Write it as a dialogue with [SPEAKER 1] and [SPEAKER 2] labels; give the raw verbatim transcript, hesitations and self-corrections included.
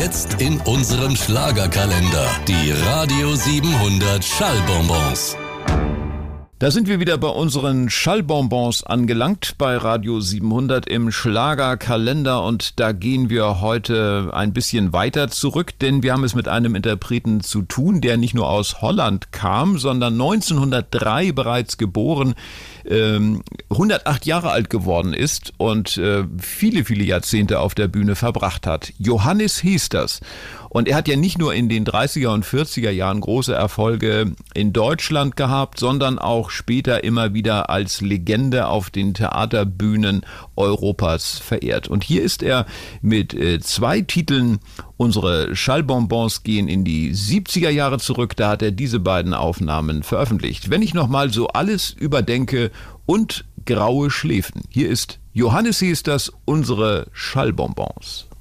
[SPEAKER 1] jetzt in unserem Schlagerkalender. Die Radio siebenhundert Schallbonbons.
[SPEAKER 2] Da sind wir wieder bei unseren Schallbonbons angelangt, bei Radio siebenhundert im Schlagerkalender, und da gehen wir heute ein bisschen weiter zurück, denn wir haben es mit einem Interpreten zu tun, der nicht nur aus Holland kam, sondern neunzehnhundertdrei bereits geboren, ähm, hundertacht Jahre alt geworden ist und äh, viele, viele Jahrzehnte auf der Bühne verbracht hat. Johannes hieß das. Und er hat ja nicht nur in den dreißiger und vierziger Jahren große Erfolge in Deutschland gehabt, sondern auch später immer wieder als Legende auf den Theaterbühnen Europas verehrt. Und hier ist er mit äh, zwei Titeln. Unsere Schallbonbons gehen in die siebziger Jahre zurück. Da hat er diese beiden Aufnahmen veröffentlicht. Wenn ich nochmal so alles überdenke und graue Schläfen. Hier ist Johannes hieß das, unsere Schallbonbons.